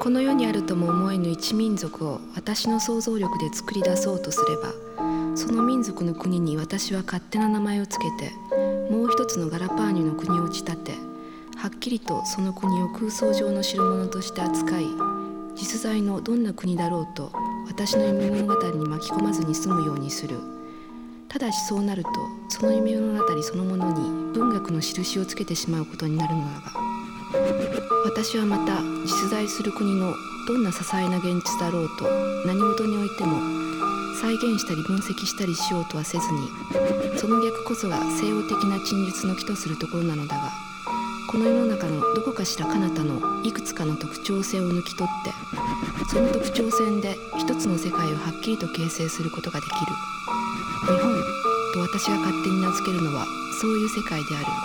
この世にあるとも思えぬ一民族を私の想像力で作り出そうとすれば、その民族の国に私は勝手な名前をつけて、もう一つのガラパーニュの国を打ち立て、はっきりとその国を空想上の代物として扱い、実在のどんな国だろうと私の夢物語に巻き込まずに済むようにする。ただしそうなると、その夢物語そのものに文学の印をつけてしまうことになるのだが、私はまた実在する国のどんな些細な現実だろうと何事においても再現したり分析したりしようとはせずに、その逆こそが西欧的な陳述の起とするところなのだが、この世の中のどこかしら彼方のいくつかの特徴性を抜き取って、その特徴線で一つの世界をはっきりと形成することができる。日本と私が勝手に名付けるのはそういう世界である。